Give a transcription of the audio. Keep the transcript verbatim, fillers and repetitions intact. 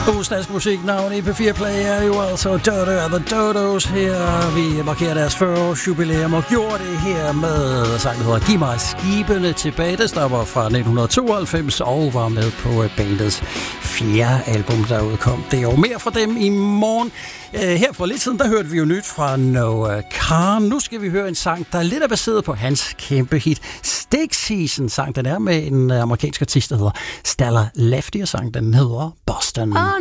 Ugens dansk musiknavn i P fire Play er jo altså Dodo and the Dodos her. Vi markerer deres fyrre års jubilæum og gjorde det her med sangen, der hedder Giv mig skibene tilbage. Det stammer fra nitten tooghalvfems og var med på bandets fjerde album, der udkom. Det er jo mere fra dem i morgen. Her for lidt siden, der hørte vi jo nyt fra Noah Kahan. Nu skal vi høre en sang, der er lidt er baseret på hans kæmpe hit Stick Season sang. Den er med en amerikansk artist, der hedder Stella Lefty, og sang den hedder Boston. Oh,